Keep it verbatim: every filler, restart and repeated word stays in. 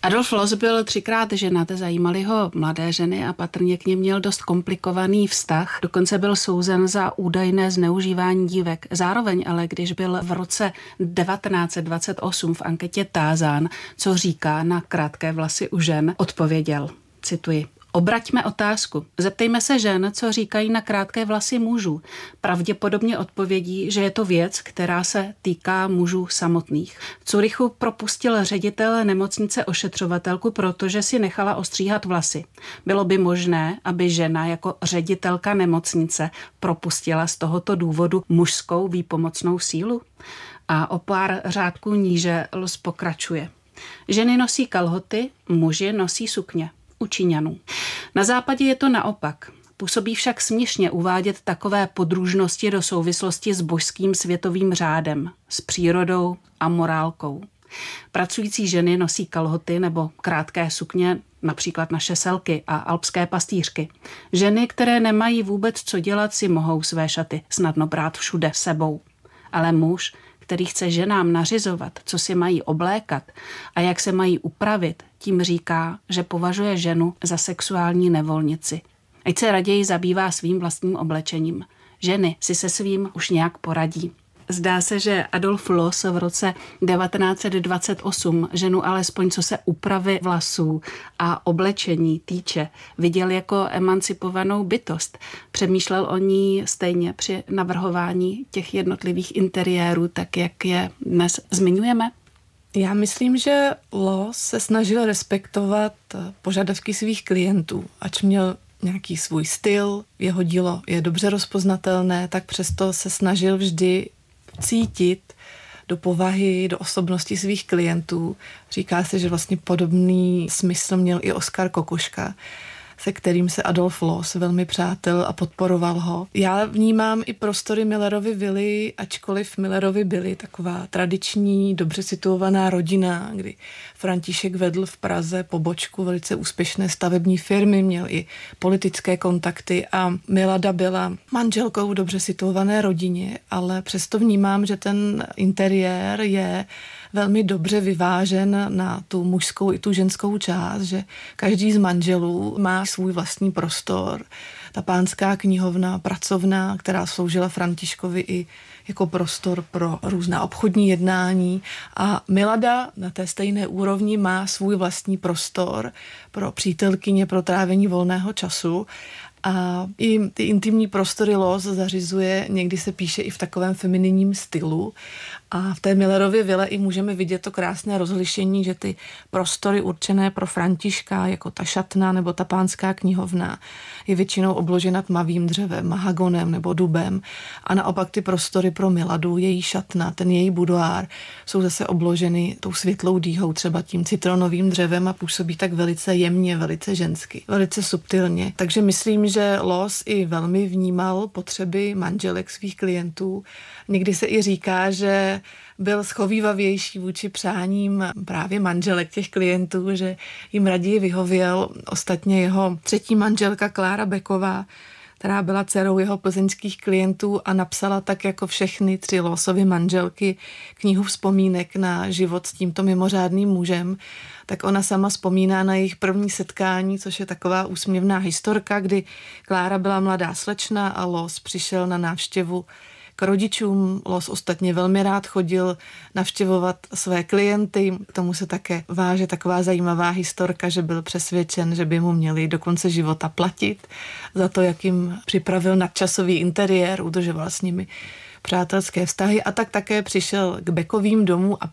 Adolf Loos byl třikrát ženat, zajímaly ho mladé ženy a patrně k nim měl dost komplikovaný vztah. Dokonce byl souzen za údajné zneužívání dívek. Zároveň ale, když byl v roce devatenáct set dvacet osm v anketě tázán, co říká na krátké vlasy u žen, odpověděl, cituji, obraťme otázku. Zeptejme se žen, co říkají na krátké vlasy mužů. Pravděpodobně odpovědí, že je to věc, která se týká mužů samotných. V Curychu propustil ředitel nemocnice ošetřovatelku, protože si nechala ostříhat vlasy. Bylo by možné, aby žena jako ředitelka nemocnice propustila z tohoto důvodu mužskou výpomocnou sílu? A o pár řádků níže Loos pokračuje. Ženy nosí kalhoty, muži nosí sukně. U Číňanů. Na západě je to naopak. Působí však směšně uvádět takové podružnosti do souvislosti s božským světovým řádem, s přírodou a morálkou. Pracující ženy nosí kalhoty nebo krátké sukně, například naše selky a alpské pastýřky. Ženy, které nemají vůbec co dělat, si mohou své šaty snadno brát všude sebou. Ale muž, který chce ženám nařizovat, co si mají oblékat a jak se mají upravit, tím říká, že považuje ženu za sexuální nevolnici. Ať se raději zabývá svým vlastním oblečením. Ženy si se svým už nějak poradí. Zdá se, že Adolf Loos v roce devatenáct set dvacet osm ženu alespoň co se úpravy vlasů a oblečení týče, viděl jako emancipovanou bytost. Přemýšlel o ní stejně při navrhování těch jednotlivých interiérů, tak jak je dnes zmiňujeme? Já myslím, že Loos se snažil respektovat požadavky svých klientů, ač měl nějaký svůj styl, jeho dílo je dobře rozpoznatelné, tak přesto se snažil vždy cítit do povahy, do osobnosti svých klientů. Říká se, že vlastně podobný smysl měl i Oskar Kokoška, se kterým se Adolf Loos velmi přátel a podporoval ho. Já vnímám i prostory Millerovy vily, ačkoliv Millerovy byly taková tradiční, dobře situovaná rodina, kdy František vedl v Praze pobočku velice úspěšné stavební firmy, měl i politické kontakty a Milada byla manželkou dobře situované rodině, ale přesto vnímám, že ten interiér je velmi dobře vyvážen na tu mužskou i tu ženskou část, že každý z manželů má svůj vlastní prostor. Ta pánská knihovna, pracovna, která sloužila Františkovi i jako prostor pro různá obchodní jednání a Milada na té stejné úrovni má svůj vlastní prostor pro přítelkyně, pro trávení volného času. A i ty intimní prostory Loos zařizuje, někdy se píše i v takovém femininním stylu. A v té Millerově vile i můžeme vidět to krásné rozlišení, že ty prostory určené pro Františka, jako ta šatna nebo ta pánská knihovna, je většinou obložena tmavým dřevem, mahagonem nebo dubem. A naopak ty prostory pro Miladu, její šatna, ten její budoár, jsou zase obloženy tou světlou dýhou, třeba tím citronovým dřevem a působí tak velice jemně, velice žensky, velice subtilně. Takže myslím, že Loos i velmi vnímal potřeby manželek svých klientů. Někdy se i říká, že byl schovývavější vůči přáním právě manželek těch klientů, že jim raději vyhověl. Ostatně jeho třetí manželka Klára Beková, která byla dcerou jeho plzeňských klientů a napsala tak jako všechny tři Loosovy manželky knihu vzpomínek na život s tímto mimořádným mužem, tak ona sama vzpomíná na jejich první setkání, což je taková úsměvná historka, kdy Klára byla mladá slečna a Loos přišel na návštěvu k rodičům. Loos ostatně velmi rád chodil navštěvovat své klienty. K tomu se také váže taková zajímavá historka, že byl přesvědčen, že by mu měli do konce života platit za to, jak jim připravil nadčasový interiér, udržoval s nimi přátelské vztahy a tak také přišel k Bekovým domů a